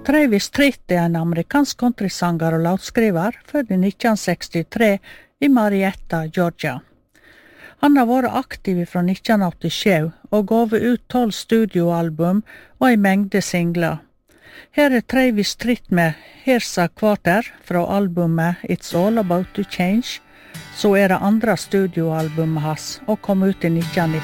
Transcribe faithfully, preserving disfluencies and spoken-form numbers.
Travis Tritt er en amerikansk countrysanger og låtskriver, født i nitten sekstitre i Marietta, Georgia. Han har vært aktiv fra nitten åttisju og gav ut tolv studioalbum og en mengde singler. Her er Travis Tritt med Here's a Quarter fra albumet It's All About to Change, så er det andre studioalbumet hans og kom ut i nitten nitti.